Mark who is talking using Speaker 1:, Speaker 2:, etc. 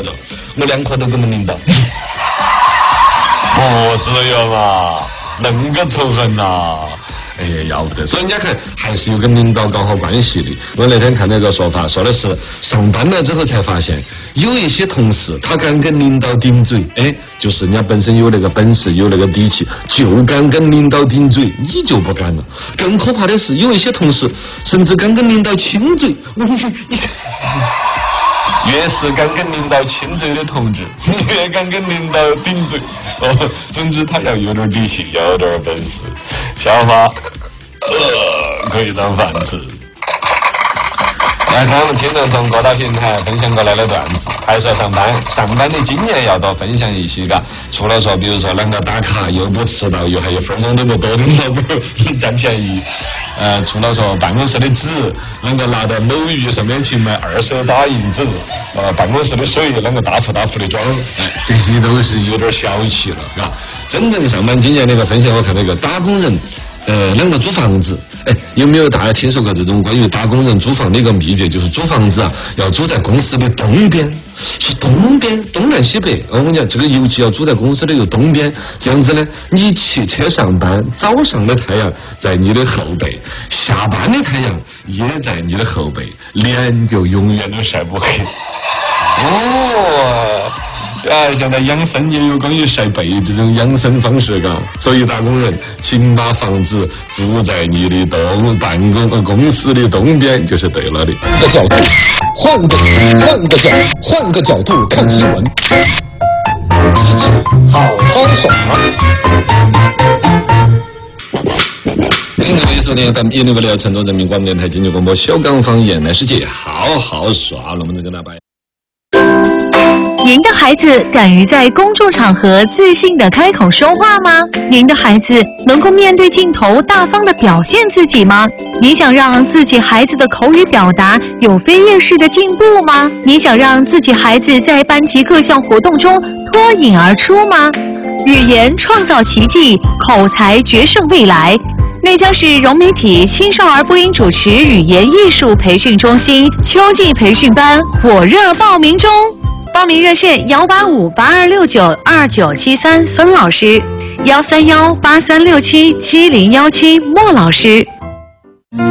Speaker 1: 着，我2颗都给我们领导。不至于嘛，恁个仇恨呐！哎呀，要不得，所以人家看还是有跟领导搞好关系的。我那天看到一个说法，说的是上班了之后才发现，有一些同事他敢跟领导顶嘴，哎，就是人家本身有那个本事，有那个底气，就敢跟领导顶嘴，你就不敢了。更可怕的是，有一些同事甚至敢跟领导亲嘴。越是敢跟领导亲嘴的同志，越敢跟领导顶嘴。哦，总之他要有点底气，有点本事，小花，可以当饭吃。来看我们听众从各大平台分享过来的段子，还是要上班的经验要多分享一些嘎。除了说，比如说啷个打卡又不迟到，又还有分钟都不多的老板占便宜。除了说办公室的纸啷个拿到某鱼上面去买2手打印纸，办公室的水啷个大户的装，这些都是有点小气了，嘎。真正上班经验的一个分享，我看那个打工人。啷个租房子？哎，有没有大家听说过这种关于打工人租房的一个秘诀？就是租房子啊，要租在公司的东边。说东边，东南西北。我跟你讲，这个尤其要租在公司的东边，这样子呢，你骑车上班，早上的太阳在你的后背，下班的太阳也在你的后背，脸就永远都晒不黑。哦。现在养生也有关于晒背这种养生方式，嘎。所以打工人，请把房子租在你的公司的东边就是对了的。
Speaker 2: 换个角度看新闻，好爽。欢迎各位收听FM106成都人民广播电台经济广播小刚方言来世界，好耍了，我们这个大白。
Speaker 3: 您的孩子敢于在公众场合自信地开口说话吗？您的孩子能够面对镜头大方地表现自己吗？你想让自己孩子的口语表达有飞跃式的进步吗？你想让自己孩子在班级各项活动中脱颖而出吗？语言创造奇迹，口才决胜未来。内江市融媒体青少儿播音主持语言艺术培训中心秋季培训班火热报名中。报名热线18582692973孙老师，13183677017莫老师。